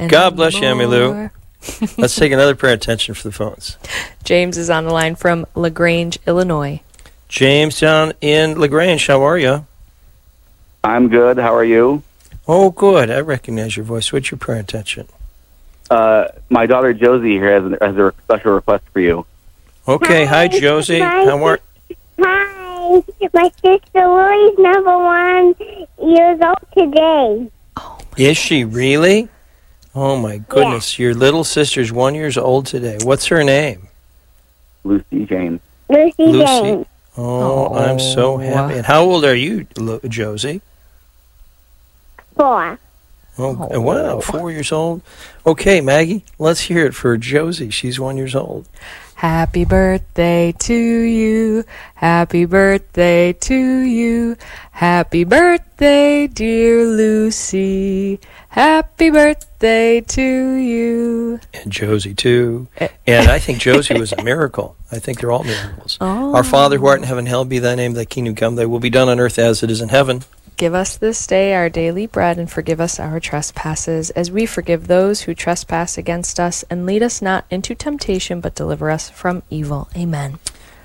God bless you, Emmylou. Let's take another prayer attention for the phones. James is on the line from LaGrange, Illinois. James down in LaGrange, how are you? I'm good. How are you? Oh, good. I recognize your voice. What's your prayer intention? My daughter Josie here has a special request for you. Okay. Hi, Josie. How are? Hi. My sister Lily's number 1 years old today. Is she really? Oh, my goodness. Your little sister's 1 year old today. What's her name? Lucy Jane. Lucy Jane. Oh, I'm so happy. And how old are you, Josie? 4. Oh, wow, 4 years old. Okay, Maggie, let's hear it for Josie. She's 1 year old. Happy birthday to you. Happy birthday to you. Happy birthday, dear Lucy. Happy birthday to you. And Josie, too. And I think Josie was a miracle. I think they're all miracles. Oh. Our Father who art in heaven, hallowed be thy name, thy kingdom come, thy will be done on earth as it is in heaven. Give us this day our daily bread, and forgive us our trespasses, as we forgive those who trespass against us. And lead us not into temptation, but deliver us from evil. Amen.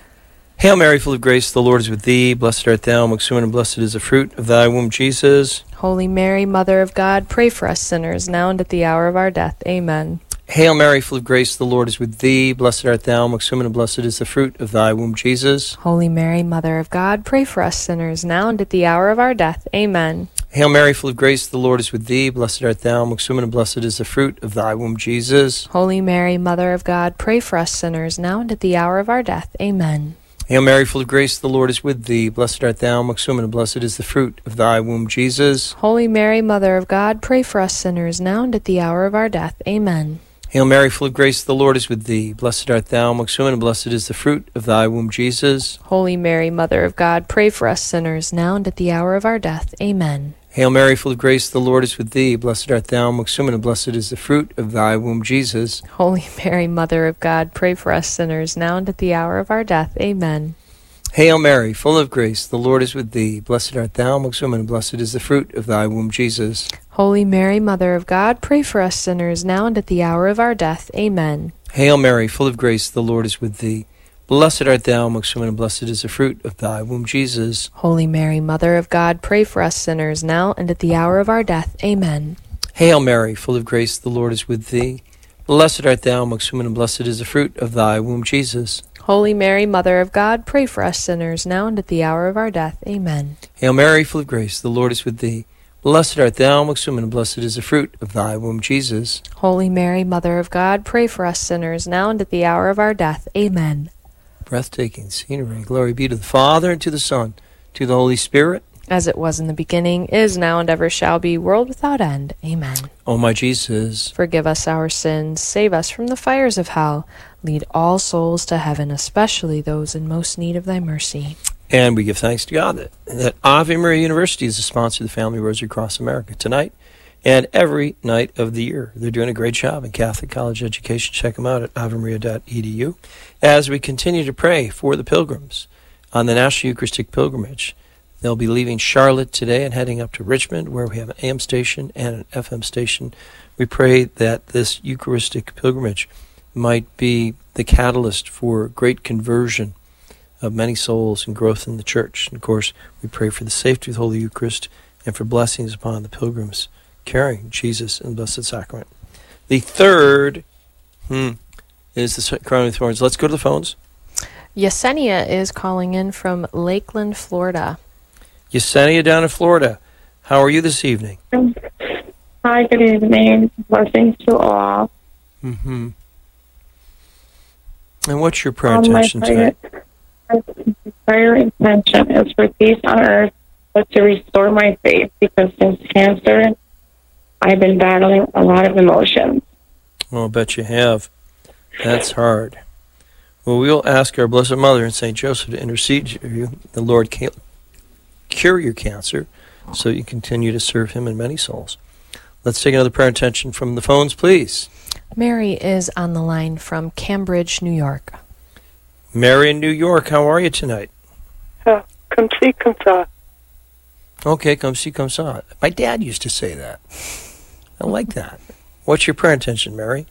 Hail Mary, full of grace, the Lord is with thee. Blessed art thou amongst women, and blessed is the fruit of thy womb, Jesus. Holy Mary, Mother of God, pray for us sinners, now and at the hour of our death. Amen. Hail Mary, full of grace, the Lord is with thee. Blessed art thou amongst women, and blessed is the fruit of thy womb, Jesus. Holy Mary, Mother of God, pray for us sinners, now and at the hour of our death. Amen. Hail Mary, full of grace, the Lord is with thee. Blessed art thou amongst women, and blessed is the fruit of thy womb, Jesus. Holy Mary, Mother of God, pray for us sinners, now and at the hour of our death. Amen. Hail Mary, full of grace, the Lord is with thee. Blessed art thou amongst women, and blessed is the fruit of thy womb, Jesus. Holy Mary, Mother of God, pray for us sinners, now and at the hour of our death. Amen. Hail Mary, full of grace, the Lord is with thee. Blessed art thou amongst women, and blessed is the fruit of thy womb, Jesus. Holy Mary, Mother of God, pray for us sinners, now and at the hour of our death. Amen. Hail Mary, full of grace, the Lord is with thee. Blessed art thou amongst women, and blessed is the fruit of thy womb, Jesus. Holy Mary, Mother of God, pray for us sinners, now and at the hour of our death. Amen. Hail Mary, full of grace, the Lord is with thee. Blessed art thou amongst women, and blessed is the fruit of thy womb, Jesus. Holy Mary, Mother of God, pray for us sinners, now and at the hour of our death. Amen. Hail Mary, full of grace, the Lord is with thee. Blessed art thou amongst women, and blessed is the fruit of thy womb, Jesus. Holy Mary, Mother of God, pray for us sinners, now and at the hour of our death. Amen. Hail Mary, full of grace, the Lord is with thee. Blessed art thou amongst women, and blessed is the fruit of thy womb, Jesus. Holy Mary, Mother of God, pray for us sinners, now and at the hour of our death. Amen. Hail Mary, full of grace, the Lord is with thee. Blessed art thou amongst women, and blessed is the fruit of thy womb, Jesus. Holy Mary, Mother of God, pray for us sinners, now and at the hour of our death. Amen. Breathtaking scenery. Glory be to the Father, and to the Son, to the Holy Spirit. As it was in the beginning, is now, and ever shall be, world without end. Amen. O my Jesus, forgive us our sins, save us from the fires of hell, lead all souls to heaven, especially those in most need of thy mercy. And we give thanks to God that Ave Maria University is the sponsor of the Family Rosary Across America tonight and every night of the year. They're doing a great job in Catholic college education. Check them out at avemaria.edu. As we continue to pray for the pilgrims on the National Eucharistic Pilgrimage, they'll be leaving Charlotte today and heading up to Richmond, where we have an AM station and an FM station. We pray that this Eucharistic pilgrimage might be the catalyst for great conversion of many souls and growth in the church. And of course, we pray for the safety of the Holy Eucharist and for blessings upon the pilgrims carrying Jesus in the Blessed Sacrament. The third is the Crown of Thorns. Let's go to the phones. Yesenia is calling in from Lakeland, Florida. Yesenia down in Florida. How are you this evening? Hi, good evening. Blessings to all. Mm-hmm. And what's your prayer intention tonight? My prayer intention is for peace on earth, but to restore my faith, because since cancer, I've been battling a lot of emotions. Well, I bet you have. That's hard. Well, we'll ask our Blessed Mother and St. Joseph to intercede for you. The Lord can't cure your cancer, so you continue to serve him in many souls. Let's take another prayer intention from the phones, please. Mary is on the line from Cambridge, New York. Mary in New York, how are you tonight? Come see, come saw. Okay, come see, come saw. My dad used to say that. I like that. What's your prayer intention, Mary?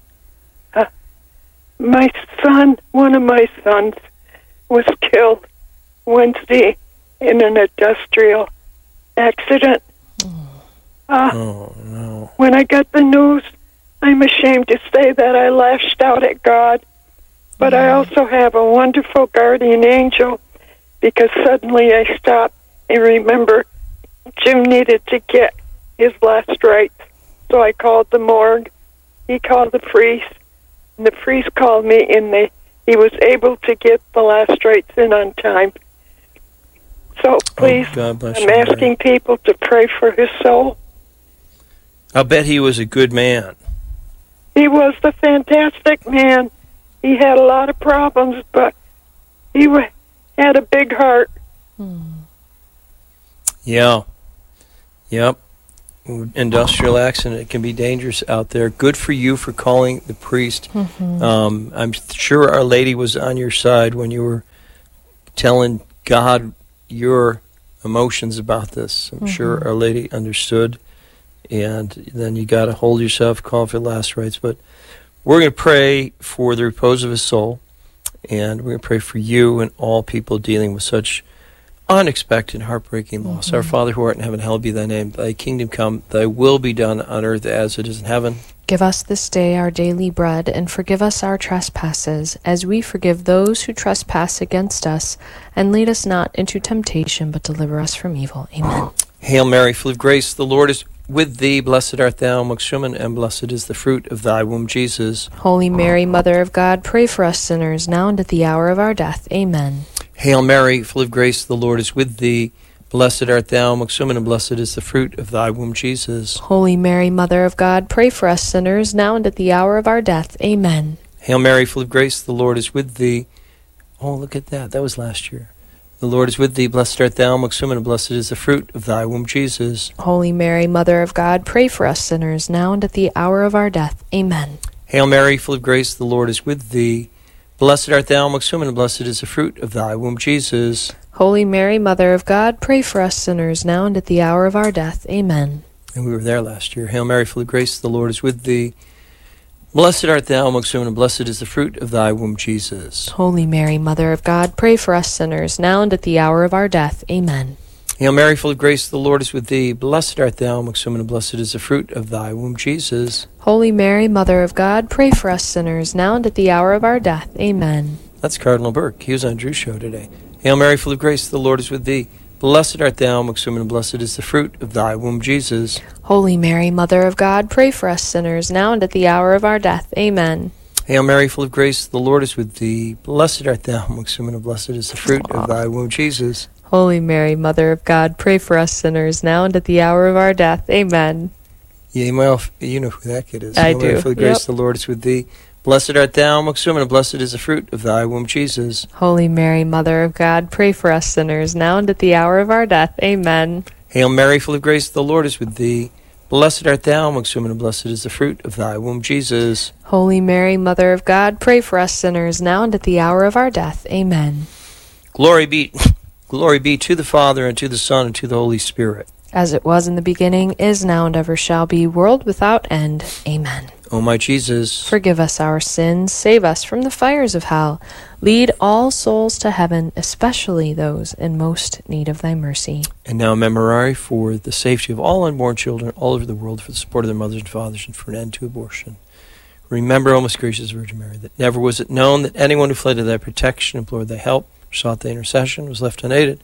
My son, one of my sons, was killed Wednesday in an industrial accident. Oh, no. When I got the news, I'm ashamed to say that I lashed out at God. But I also have a wonderful guardian angel, because suddenly I stopped and remember Jim needed to get his last rites. So I called the morgue. He called the priest. And the priest called me, and he was able to get the last rites in on time. So please, God bless I'm you, Mary. asking people to pray for his soul. I'll bet he was a good man. He was a fantastic man. He had a lot of problems, but he had a big heart. Yeah. Yep. Industrial accident. It can be dangerous out there. Good for you for calling the priest. I'm sure Our Lady was on your side when you were telling God your emotions about this. I'm sure Our Lady understood. And then you got to hold yourself, call for the last rites. But we're going to pray for the repose of his soul. And we're going to pray for you and all people dealing with such unexpected, heartbreaking loss. Our Father who art in heaven, hallowed be thy name. Thy kingdom come, thy will be done on earth as it is in heaven. Give us this day our daily bread, and forgive us our trespasses, as we forgive those who trespass against us. And lead us not into temptation, but deliver us from evil. Amen. Hail Mary, full of grace, the Lord is with thee. Blessed art thou amongst women, and blessed is the fruit of thy womb, Jesus. Holy Mary, Mother of God, pray for us sinners, now and at the hour of our death. Amen. Hail Mary, full of grace, the Lord is with thee. Blessed art thou amongst women, and blessed is the fruit of thy womb, Jesus. Holy Mary, Mother of God, pray for us sinners, now and at the hour of our death. Amen. Hail Mary, full of grace, the Lord is with thee. Oh, look at that. That was last year. The Lord is with thee. Blessed art thou amongst women, and blessed is the fruit of thy womb, Jesus. Holy Mary, Mother of God, pray for us sinners, now and at the hour of our death. Amen. Hail Mary, full of grace, the Lord is with thee. Blessed art thou amongst women, and blessed is the fruit of thy womb, Jesus. Holy Mary, Mother of God, pray for us sinners, now and at the hour of our death. Amen. And we were there last year. Hail Mary, full of grace, the Lord is with thee. Blessed art thou amongst women, and blessed is the fruit of thy womb, Jesus. Holy Mary, Mother of God, pray for us sinners, now and at the hour of our death. Amen. Hail Mary, full of grace, the Lord is with thee. Blessed art thou amongst women, and blessed is the fruit of thy womb, Jesus. Holy Mary, Mother of God, pray for us sinners, now and at the hour of our death. Amen. That's Cardinal Burke. He was on Drew's show today. Hail Mary, full of grace, the Lord is with thee. Blessed art thou amongst women, and blessed is the fruit of thy womb, Jesus. Holy Mary, Mother of God, pray for us sinners, now and at the hour of our death. Amen. Hail Mary, full of grace, the Lord is with thee. Blessed art thou amongst women, and blessed is the fruit of thy womb, Jesus. Holy Mary, Mother of God, pray for us sinners, now and at the hour of our death. Amen. Yeah, well, you know who that kid is. I Hail Mary, do. full of grace, Yep. the Lord is with thee. Blessed art thou amongst women, and blessed is the fruit of thy womb, Jesus. Holy Mary, Mother of God, pray for us sinners, now and at the hour of our death. Amen. Hail Mary, full of grace, the Lord is with thee. Blessed art thou amongst women, and blessed is the fruit of thy womb, Jesus. Holy Mary, Mother of God, pray for us sinners, now and at the hour of our death. Amen. Glory be to the Father, and to the Son, and to the Holy Spirit. As it was in the beginning, is now, and ever shall be, world without end. Amen. O my Jesus, Forgive us our sins, save us from the fires of hell. Lead all souls to heaven, especially those in most need of thy mercy. and now memorare for the safety of all unborn children all over the world, for the support of their mothers and fathers, and for an end to abortion. Remember, O most gracious Virgin Mary, that never was it known that anyone who fled to thy protection, implored thy help, sought thy intercession, was left unaided.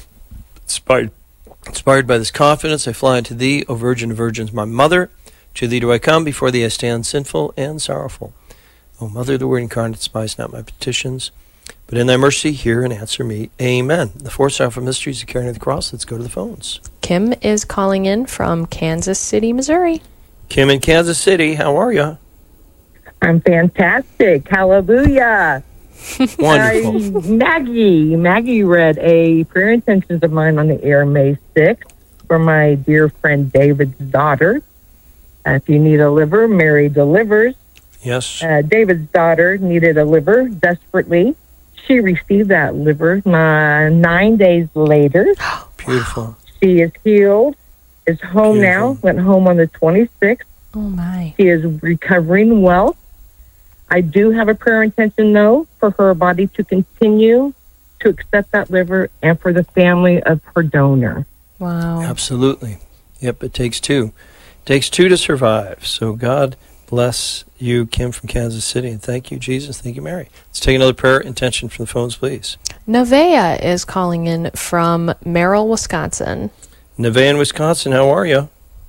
Inspired by this confidence, I fly unto thee, O Virgin of Virgins, my mother. To thee do I come, before thee I stand sinful and sorrowful. O Mother of the Word incarnate, despise not my petitions, but in thy mercy hear and answer me. Amen. The fourth sorrowful mystery is the carrying of the cross. Let's go to the phones. Kim is calling in from Kansas City, Missouri. Kim in Kansas City, how are you? I'm fantastic. Hallelujah. Wonderful. Maggie read a prayer intentions of mine on the air May 6th for my dear friend David's daughter. If you need a liver, Mary delivers. Yes. David's daughter needed a liver desperately. She received that liver 9 days later. Beautiful. She is healed, is home Beautiful. now, went home on the 26th. Oh, my. She is recovering well. I do have a prayer intention, though, for her body to continue to accept that liver and for the family of her donor. Wow. Absolutely. Yep, it takes two. It takes two to survive. So God bless you, Kim from Kansas City, and thank you, Jesus. Thank you, Mary. Let's take another prayer intention from the phones, please. Nevaeh is calling in from Merrill, Wisconsin. Nevaeh in Wisconsin, how are you?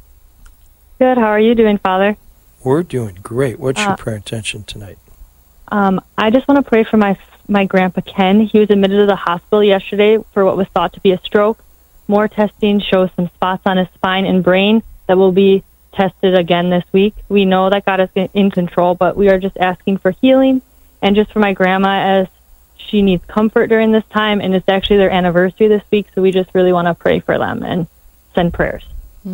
Good. How are you doing, Father? We're doing great. What's your prayer intention tonight? I just want to pray for my grandpa Ken. He was admitted to the hospital yesterday for what was thought to be a stroke. More testing shows some spots on his spine and brain that will be tested again this week. We know that God is in control, but we are just asking for healing and just for my grandma as she needs comfort during this time, and it's actually their anniversary this week, so we just really want to pray for them and send prayers.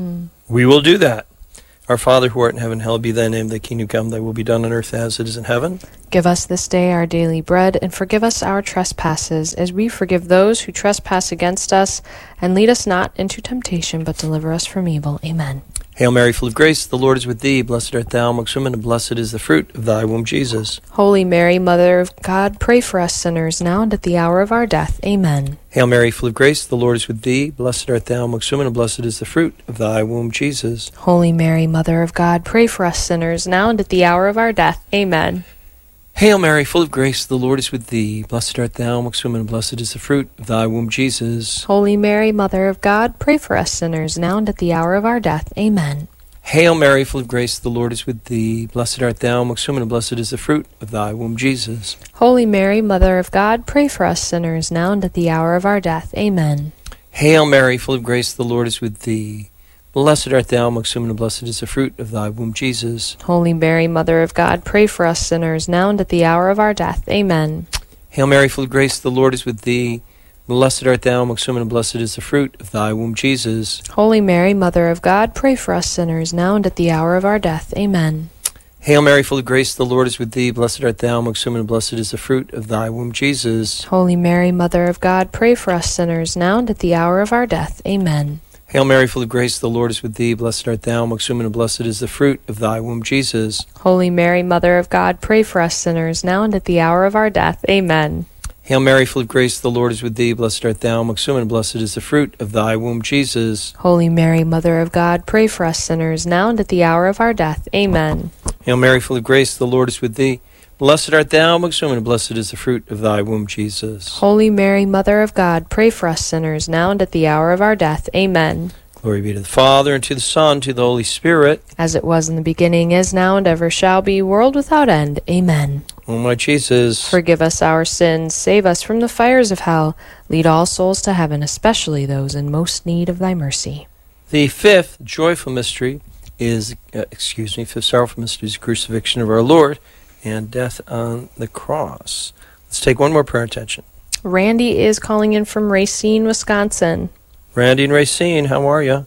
We will do that. Our Father who art in heaven, hallowed be thy name. Thy kingdom come, thy will be done on earth as it is in heaven. Give us this day our daily bread, and forgive us our trespasses, as we forgive those who trespass against us. And lead us not into temptation, but deliver us from evil. Amen. Hail Mary, full of grace, the Lord is with thee. Blessed art thou amongst women, and blessed is the fruit of thy womb, Jesus. Holy Mary, Mother of God, pray for us sinners, now and at the hour of our death. Amen. Hail Mary, full of grace, the Lord is with thee. Blessed art thou amongst women, and blessed is the fruit of thy womb, Jesus. Holy Mary, Mother of God, pray for us sinners, now and at the hour of our death. Amen. Hail Mary, full of grace, the Lord is with thee. Blessed art thou amongst women, and blessed is the fruit of thy womb, Jesus. Holy Mary, Mother of God, pray for us sinners, now and at the hour of our death. Amen. Hail Mary, full of grace, the Lord is with thee. Blessed art thou amongst women, and blessed is the fruit of thy womb, Jesus. Holy Mary, Mother of God, pray for us sinners, now and at the hour of our death. Amen. Hail Mary, full of grace, the Lord is with thee. Blessed art thou amongst women, and blessed is the fruit of thy womb, Jesus. Holy Mary, Mother of God, pray for us sinners, now and at the hour of our death. Amen. Hail Mary, full of grace, the Lord is with thee. Blessed art thou amongst women, and blessed is the fruit of thy womb, Jesus. Holy Mary, Mother of God, pray for us sinners, now and at the hour of our death. Amen. Hail Mary, full of grace, the Lord is with thee. Blessed art thou amongst women, and blessed is the fruit of thy womb, Jesus. Holy Mary, Mother of God, pray for us sinners, now and at the hour of our death. Amen. Hail Mary, full of grace, the Lord is with thee. Blessed art thou amongst women, and blessed is the fruit of thy womb, Jesus. Holy Mary, Mother of God, pray for us sinners, now and at the hour of our death. Amen. Hail Mary, full of grace, the Lord is with thee. Blessed art thou amongst women, and blessed is the fruit of thy womb, Jesus. Holy Mary, Mother of God, pray for us sinners, now and at the hour of our death. Amen. Hail Mary, full of grace, the Lord is with thee. Blessed art thou amongst women, and blessed is the fruit of thy womb, Jesus. Holy Mary, Mother of God, pray for us sinners, now and at the hour of our death. Amen. Glory be to the Father, and to the Son, and to the Holy Spirit. As it was in the beginning, is now, and ever shall be, world without end. Amen. O my Jesus, forgive us our sins, save us from the fires of hell, lead all souls to heaven, especially those in most need of thy mercy. The fifth joyful mystery is, fifth sorrowful mystery is the crucifixion of our Lord and death on the cross. Let's take one more prayer intention. Randy is calling in from Racine, Wisconsin. Randy and Racine, how are you?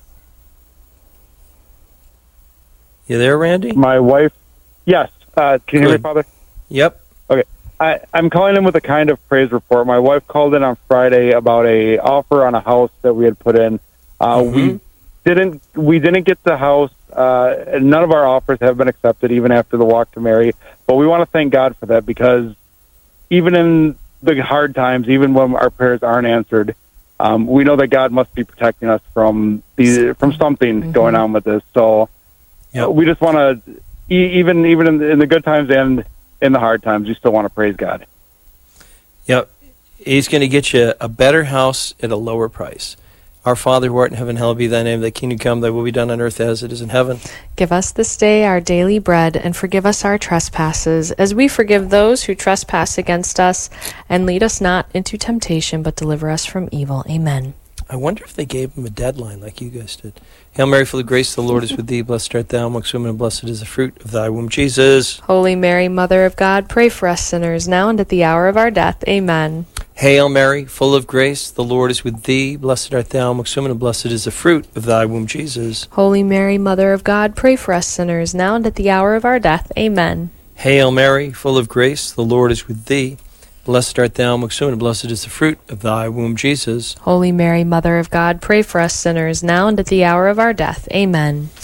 You there, Randy? My wife, yes. Can you hear me, Father? Yep. Okay. I'm calling in with a kind of praise report. My wife called in on Friday about a offer on a house that we had put in. We didn't get the house. None of our offers have been accepted, even after the walk to Mary. But we want to thank God for that, because even in the hard times, even when our prayers aren't answered, we know that God must be protecting us from something going on with this. So we just want to, even in the good times and in the hard times, we still want to praise God. Yep. He's going to get you a better house at a lower price. Our Father who art in heaven, hallowed be thy name. Thy kingdom come, thy will be done on earth as it is in heaven. Give us this day our daily bread, and forgive us our trespasses, as we forgive those who trespass against us. And lead us not into temptation, but deliver us from evil. Amen. I wonder if they gave him a deadline like you guys did. Hail Mary, full of grace, the Lord is with thee. Blessed art thou amongst women, and blessed is the fruit of thy womb, Jesus. Holy Mary, Mother of God, pray for us sinners, now and at the hour of our death. Amen. Hail Mary, full of grace, the Lord is with thee. Blessed art thou amongst women, and blessed is the fruit of thy womb, Jesus. Holy Mary, Mother of God, pray for us sinners, now and at the hour of our death. Amen. Hail Mary, full of grace, the Lord is with thee. Blessed art thou amongst women, and blessed is the fruit of thy womb, Jesus. Holy Mary, Mother of God, pray for us sinners, now and at the hour of our death. Amen.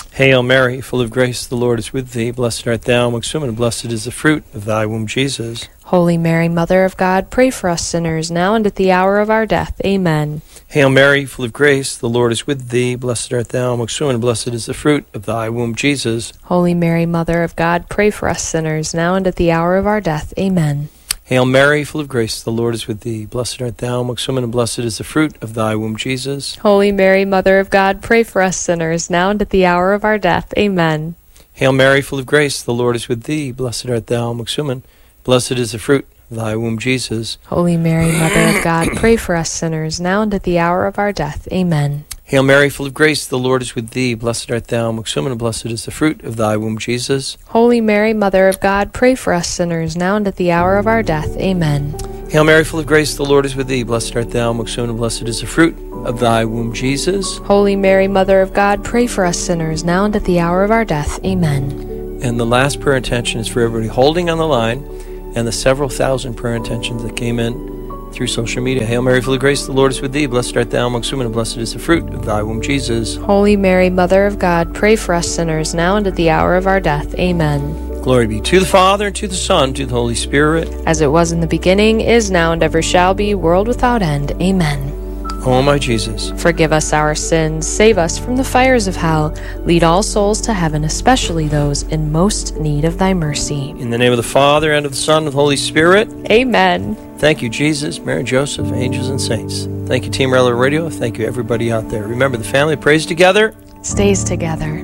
Hail Mary, full of grace, the Lord is with thee. Blessed art thou amongst women, and blessed is the fruit of thy womb, Jesus. Holy Mary, Mother of God, pray for us sinners, now and at the hour of our death. Amen. Hail Mary, full of grace, the Lord is with thee. Blessed art thou amongst women, and blessed is the fruit of thy womb, Jesus. Holy Mary, Mother of God, pray for us sinners, now and at the hour of our death. Amen. Hail Mary, full of grace, the Lord is with thee. Blessed art thou amongst women, and blessed is the fruit of thy womb, Jesus. Holy Mary, Mother of God, pray for us sinners, now and at the hour of our death. Amen. Hail Mary, full of grace, the Lord is with thee. Blessed art thou amongst women, blessed is the fruit of thy womb, Jesus. Holy Mary, Mother of God, pray for us sinners, now and at the hour of our death. Amen. Hail Mary, full of grace, the Lord is with thee. Blessed art thou amongst women, and blessed is the fruit of thy womb, Jesus. Holy Mary, Mother of God, pray for us sinners, now and at the hour of our death. Amen. Hail Mary, full of grace, the Lord is with thee. Blessed art thou amongst women, and blessed is the fruit of thy womb, Jesus. Holy Mary, Mother of God, pray for us sinners, now and at the hour of our death. Amen. And the last prayer intention is for everybody holding on the line and the several thousand prayer intentions that came in through social media. Hail Mary, full of grace, the Lord is with thee. Blessed art thou amongst women, and blessed is the fruit of thy womb, Jesus. Holy Mary, Mother of God, pray for us sinners, now and at the hour of our death. Amen. Glory be to the Father, and to the Son, and to the Holy Spirit. As it was in the beginning, is now, and ever shall be, world without end. Amen. O my Jesus, forgive us our sins, save us from the fires of hell, lead all souls to heaven, especially those in most need of thy mercy. In the name of the Father, and of the Son, and of the Holy Spirit. Amen. Thank you, Jesus, Mary, Joseph, angels, and saints. Thank you, Team Relevant Radio. Thank you, everybody out there. Remember, the family prays together, stays together.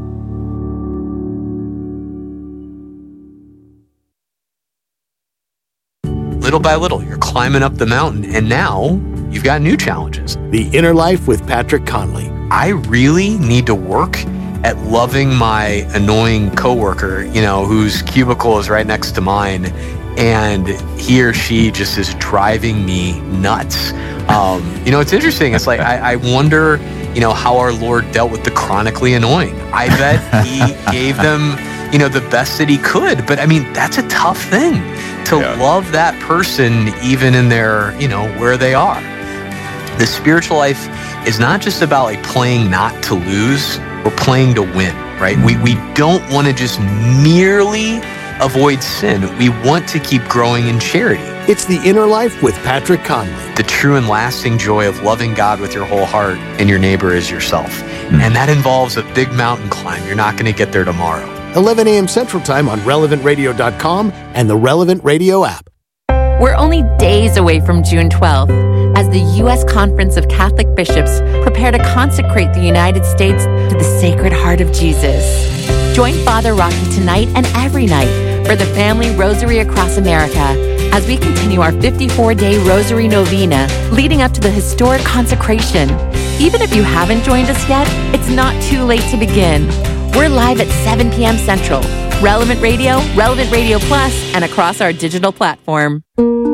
Little by little, you're climbing up the mountain, and now you've got new challenges. The Inner Life with Patrick Conley. I really need to work at loving my annoying coworker, whose cubicle is right next to mine, and he or she just is driving me nuts. It's interesting. It's like, I wonder, how our Lord dealt with the chronically annoying. I bet he gave them, the best that he could. But that's a tough thing to love that person, even in their, where they are. The spiritual life is not just about playing not to lose, we're playing to win, right? We don't want to just merely avoid sin. We want to keep growing in charity. It's The Inner Life with Patrick Conley. The true and lasting joy of loving God with your whole heart and your neighbor as yourself. And that involves a big mountain climb. You're not going to get there tomorrow. 11 a.m. Central Time on RelevantRadio.com and the Relevant Radio app. We're only days away from June 12th as the U.S. Conference of Catholic Bishops prepare to consecrate the United States to the Sacred Heart of Jesus. Join Father Rocky tonight and every night for the Family Rosary Across America as we continue our 54-day Rosary Novena leading up to the historic consecration. Even if you haven't joined us yet, it's not too late to begin. We're live at 7 p.m. Central. Relevant Radio, Relevant Radio Plus, and across our digital platform.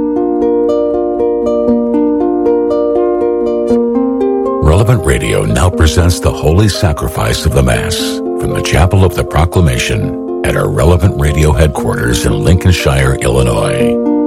Relevant Radio now presents the Holy Sacrifice of the Mass from the Chapel of the Proclamation at our Relevant Radio headquarters in Lincolnshire, Illinois.